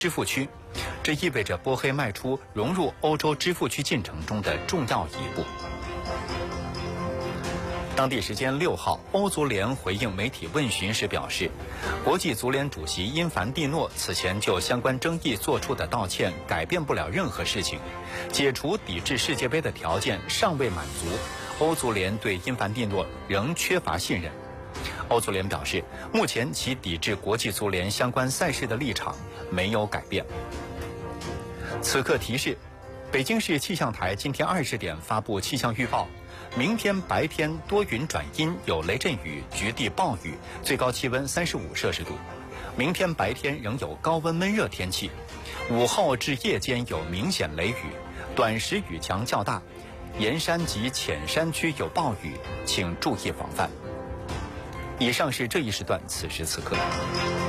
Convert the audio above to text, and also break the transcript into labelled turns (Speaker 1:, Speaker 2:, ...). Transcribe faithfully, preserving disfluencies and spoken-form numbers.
Speaker 1: 支付区，这意味着波黑迈出融入欧洲支付区进程中的重要一步。当地时间六号，欧足联回应媒体问询时表示，国际足联主席因凡蒂诺此前就相关争议作出的道歉改变不了任何事情，解除抵制世界杯的条件尚未满足，欧足联对因凡蒂诺仍缺乏信任。欧足联表示，目前其抵制国际足联相关赛事的立场没有改变。此刻提示，北京市气象台今天二十点发布气象预报。明天白天多云转阴，有雷阵雨，局地暴雨，最高气温三十五摄氏度。明天白天仍有高温闷热天气，午后至夜间有明显雷雨，短时雨强较大，沿山及浅山区有暴雨，请注意防范。以上是这一时段此时此刻。